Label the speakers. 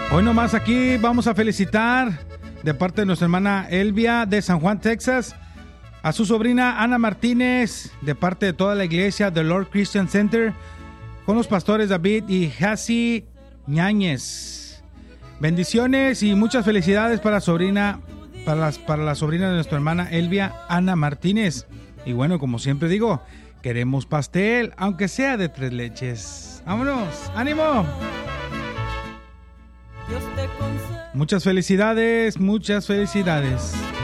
Speaker 1: Hoy nomás aquí vamos a felicitar de parte de nuestra hermana Elvia de San Juan, Texas, a su sobrina Ana Martínez, de parte de toda la iglesia The Lord Christian Center, con los pastores David y Hasi Ñáñez. Bendiciones y muchas felicidades para la sobrina de nuestra hermana Elvia, Ana Martínez. Y bueno, como siempre digo, queremos pastel, aunque sea de 3 leches. ¡Vámonos! ¡Ánimo! Muchas felicidades, muchas felicidades.